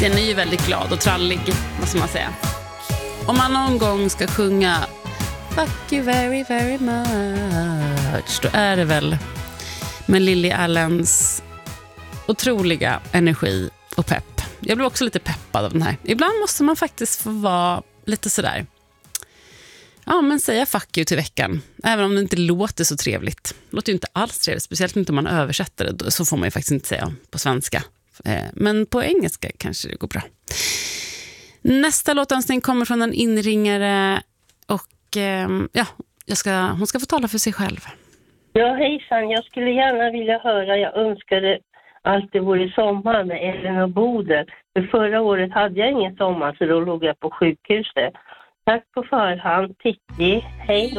Den är ju väldigt glad och trallig, vad ska man säga. Om man någon gång ska sjunga Fuck you very, very much, då är det väl med Lily Allens otroliga energi och pepp. Jag blev också lite peppad av den här. Ibland måste man faktiskt få vara lite sådär. Ja, men säga fuck you till veckan. Även om det inte låter så trevligt. Det låter ju inte alls trevligt. Speciellt inte om man översätter det. Så får man ju faktiskt inte säga på svenska. Men på engelska kanske det går bra. Nästa låtönskning kommer från en inringare. Och ja, hon ska få tala för sig själv. Ja, hejsan. Jag skulle gärna vilja höra. Jag önskade allt det vore sommar med Ellen och Boden. För förra året hade jag ingen sommar, så då låg jag på sjukhuset. Tack på förhand, Titti. Hej då.